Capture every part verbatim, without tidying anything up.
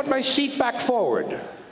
put my seat back forward.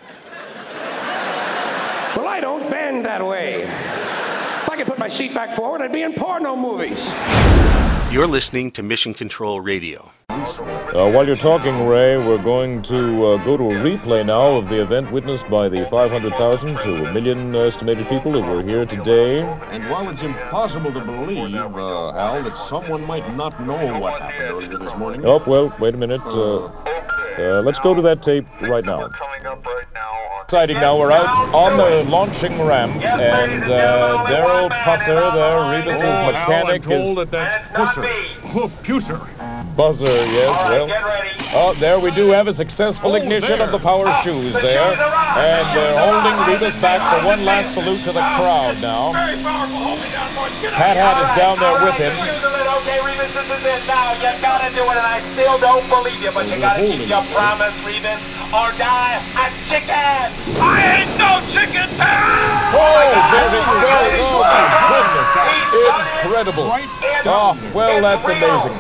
Well, I don't bend that way. If I could put my seat back forward, I'd be in porno movies. You're listening to Mission Control Radio. Uh, while you're talking, Ray, we're going to uh, go to a replay now of the event witnessed by the five hundred thousand to a million estimated people that were here today. And while it's impossible to believe, uh, Al, that someone might not know what happened earlier this morning... Oh, well, wait a minute. Uh, uh, let's go to that tape right now. Exciting now, we're out on the launching ramp, and uh, Daryl Pusser there, Rebus's oh, mechanic, Al, I'm told is... that that's Pusser. Oh, Pusser. Buzzer, yes, well. Oh, there we do have a successful Oh, ignition there. of the power shoes there. And they're holding Rebus back for one last salute to the crowd now. Pat Hat is down there with him. Okay, Rebus, this is it now. You gotta do it, and I still don't believe you, but you gotta keep your promise, Rebus, or die a chicken. I ain't no chicken. Oh, there we go. Oh, my goodness. Incredible. Oh, well, that's amazing.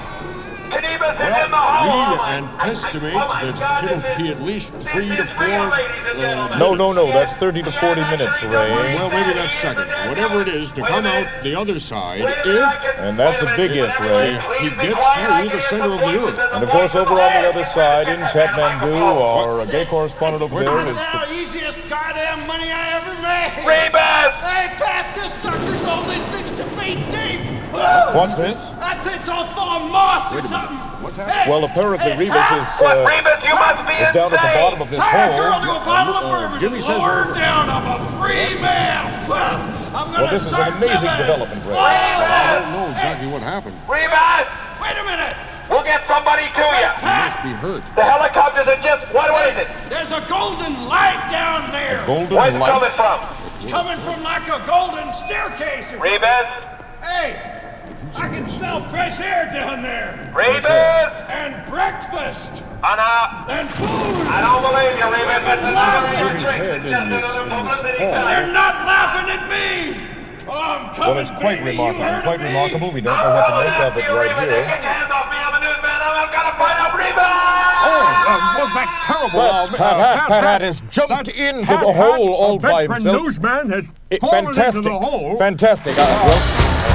Well, we anticipate that it'll be at least three to four... Uh, no, no, no, that's thirty to forty minutes, Ray. Well, maybe that's seconds. Whatever it is, to come out the other side, if... And that's a big if, Ray. He gets through the center of the earth. And, of course, over on the other side, in Kathmandu, our gay correspondent over there is... Now, easiest goddamn money I ever made! Rebus! Hey, Pat, this sucker's only sixty feet deep! What's this? That it's all full of moss or something! What's happening? Well, apparently Rebus is, What, uh, Rebus, you must be is down at the bottom of this Tie a girl hole. to a bottle of Uh, bourbon Jimmy and says lower her over. down. I'm a free man! Well, I'm gonna Well, this is an start amazing living. development, Ray. I don't know exactly what happened. Rebus! Wait a minute! We'll get somebody to you. He must be hurt. The helicopters are just... What, what is it? There's a golden light down there! Golden Where's it light. coming from? It's coming from like a golden staircase! or- Rebus? Hey! I can smell fresh air down there! Rebus! And breakfast! Oh, no. And booze! I don't believe you, Rebus. It's Women another laughing. of your tricks. It's just another publicity And stunt. they're not laughing at me! Oh, I'm coming, Well, it's quite baby. remarkable. You heard Quite of me? remarkable. We don't know what to make of it You, right Rebus, here. Get your hands off me. I'm a newsman. I'm gonna find out Rebus! Oh, uh, well, that's terrible. That's Uh, Pat uh, Hat. Pat Hat has jumped that into Pat the Hat, hole all a by veteran himself. newsman has It- fallen fantastic. into the hole. Fantastic. Uh, well,